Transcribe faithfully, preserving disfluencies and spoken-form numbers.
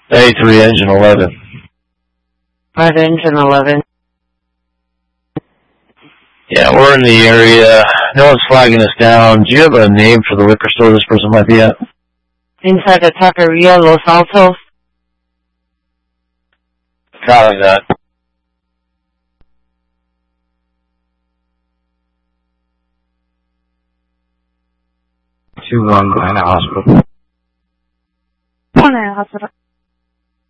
A three engine eleven. five engine eleven. Yeah, we're in the area. No one's flagging us down. Do you have a name for the liquor store this person might be at? Inside the Taqueria Los Altos. Copy that. two one, Glen Hospital. One hospital.